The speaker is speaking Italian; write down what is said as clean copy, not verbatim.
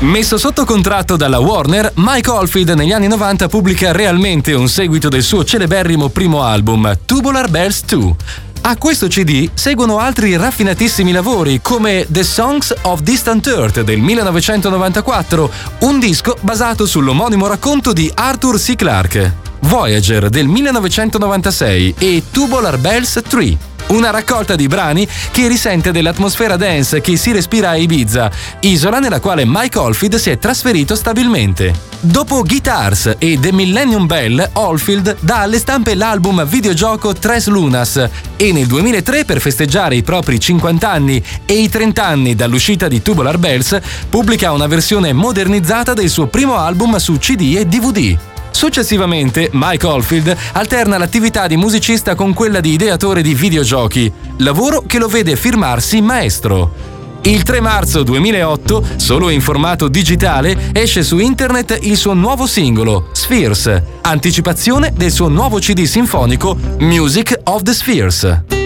Messo sotto contratto dalla Warner, Mike Oldfield negli anni 90 pubblica realmente un seguito del suo celeberrimo primo album, Tubular Bells 2. A questo CD seguono altri raffinatissimi lavori come The Songs of Distant Earth del 1994, un disco basato sull'omonimo racconto di Arthur C. Clarke, Voyager del 1996 e Tubular Bells 3. Una raccolta di brani che risente dell'atmosfera dance che si respira a Ibiza, isola nella quale Mike Oldfield si è trasferito stabilmente. Dopo Guitars e The Millennium Bell, Oldfield dà alle stampe l'album videogioco Tres Lunas e nel 2003, per festeggiare i propri 50 anni e i 30 anni dall'uscita di Tubular Bells, pubblica una versione modernizzata del suo primo album su CD e DVD. Successivamente, Mike Oldfield alterna l'attività di musicista con quella di ideatore di videogiochi, lavoro che lo vede firmarsi maestro. Il 3 marzo 2008, solo in formato digitale, esce su internet il suo nuovo singolo, Spheres, anticipazione del suo nuovo CD sinfonico Music of the Spheres.